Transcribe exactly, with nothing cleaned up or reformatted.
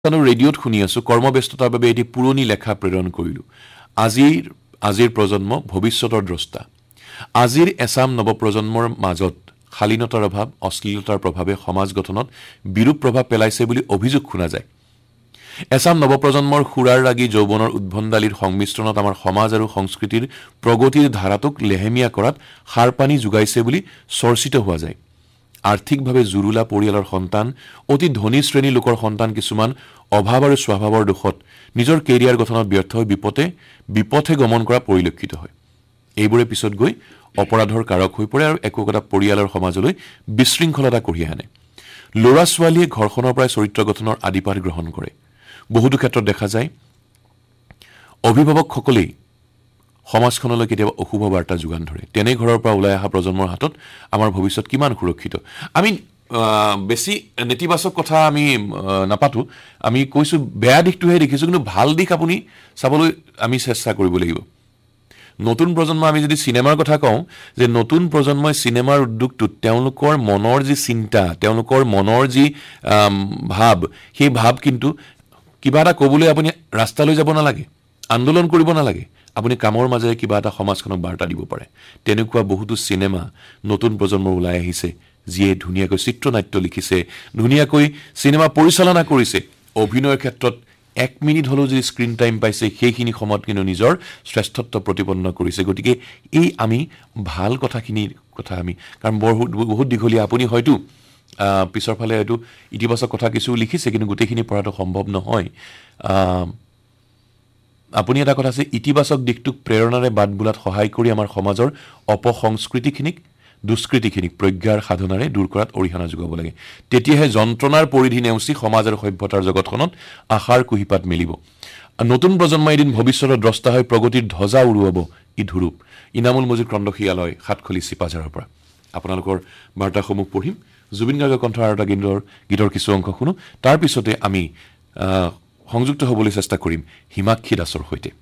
ৰেডিঅ'ত শুনি আছো কৰ্মব্যস্ততাৰ বাবে এটি পুৰণি লেখা প্ৰেৰণ কৰিলো আজিৰ আজিৰ প্ৰজন্ম ভৱিষ্যতৰ দ্ৰষ্টা আজিৰ এছাম নৱপ্ৰজন্মৰ মাজত শালীনতাৰ অভাৱ অশ্লীলতাৰ প্ৰভাৱে সমাজ গঠনত বিৰূপ প্ৰভাৱ পেলাইছে বুলি অভিযোগ শুনা যায় এছাম নৱপ্ৰজন্মৰ খুৰাৰ লাগি যৌৱনৰ উদ্ভণ্ডালিৰ সংমিশ্ৰণত আমাৰ সমাজ আৰু সংস্কৃতিৰ প্ৰগতিৰ ধাৰাটোক লেহেমীয়া কৰাত সাৰপানী যোগাইছে বুলি চৰ্চিত হোৱা যায় আৰ্থিকভাৱে জুৰুলা পৰিয়ালৰ সন্তান অতি ধনী শ্ৰেণীৰ লোকৰ সন্তান কিছুমান অভাৱ আৰু স্বভাৱৰ দুখত নিজৰ কেৰিয়াৰ গঠনত ব্যৰ্থ হৈ বিপথে বিপথে গমন কৰা পৰিলক্ষিত হয় এইবোৰে পিছত গৈ অপৰাধৰ কাৰক হৈ পৰে আৰু একোটা পৰিয়ালৰ সমাজলৈ বিশৃংখলতা কঢ়িয়াই আনে ল'ৰা ছোৱালীয়ে ঘৰখনৰ পৰাই চৰিত্ৰ গঠনৰ আদিপাঠ গ্ৰহণ কৰে বহুতো ক্ষেত্ৰত দেখা যায় অভিভাৱকসকলেই সমাজখনলৈ কেতিয়াবা অশুভ বাৰ্তা যোগান ধৰে তেনে ঘৰৰ পৰা ওলাই অহা প্ৰজন্মৰ হাতত আমাৰ ভৱিষ্যত কিমান সুৰক্ষিত আমি বেছি নেতিবাচক কথা আমি নাপাতো আমি কৈছো বেয়া দিশটোহে দেখিছো কিন্তু ভাল দিশ আপুনি চাবলৈ আমি চেষ্টা কৰিব লাগিব নতুন প্ৰজন্ম আমি যদি সিনেমাৰ কথা কওঁ যে নতুন প্ৰজন্মই সিনেমাৰ উদ্যোগটোত তেওঁলোকৰ মনৰ যি চিন্তা তেওঁলোকৰ মনৰ যি ভাব সেই ভাব কিন্তু কিবা এটা ক'বলৈ আপুনি ৰাস্তালৈ যাব নালাগে আন্দোলন কৰিব নালাগে আপুনি কামৰ মাজেৰে কিবা এটা সমাজখনক বাৰ্তা দিব পাৰে তেনেকুৱা বহুতো সিনেমা নতুন প্ৰজন্মৰ ওলাই আহিছে যিয়ে ধুনীয়াকৈ চিত্ৰনাট্য লিখিছে ধুনীয়াকৈ সিনেমা পৰিচালনা কৰিছে অভিনয়ৰ ক্ষেত্ৰত এক মিনিট হলেও যদি স্ক্ৰিন টাইম পাইছে সেইখিনি সময়ত কিন্তু নিজৰ শ্ৰেষ্ঠত্ব প্ৰতিপন্ন কৰিছে গতিকে এই আমি ভাল কথাখিনিৰ কথা আমি কাৰণ বহুত দীঘলীয়া আপুনি হয়তো পিছৰ ফালে হয়তো ইতিবাচক কথা কিছু লিখিছে কিন্তু গোটেইখিনি পঢ়াটো সম্ভৱ নহয় আপুনি এটা কথা আছে ইতিবাচক দিশটোক প্ৰেৰণাৰে বাদ বোলাত সহায় কৰি আমাৰ সমাজৰ অপসংস্কৃতিখিনিক দুষ্কৃতিখিনিক প্ৰজ্ঞাৰ সাধনাৰে দূৰ কৰাত অৰিহণা যোগাব লাগে তেতিয়াহে যন্ত্ৰণাৰ পৰিধি নেওচি সমাজ আৰু সভ্যতাৰ জগতখনত আশাৰ কুহিপাত মেলিব নতুন প্ৰজন্মই এদিন ভৱিষ্যতৰ দ্ৰষ্টা হৈ প্ৰগতিৰ ধ্বজা উৰুৱাব ই ধুৰুপ ইনামুল মজিদ কণ্ডশীয়ালয় সাতখলি চিপাঝাৰৰ পৰা আপোনালোকৰ বাৰ্তাসমূহ পঢ়িম জুবিন গাৰ্গৰ কণ্ঠ আৰু এটা গীতৰ গীতৰ কিছু অংশ শুনো তাৰ পিছতে আমি সংযুক্ত হ'বলৈ চেষ্টা কৰিম হিমাক্ষী দাসৰ সৈতে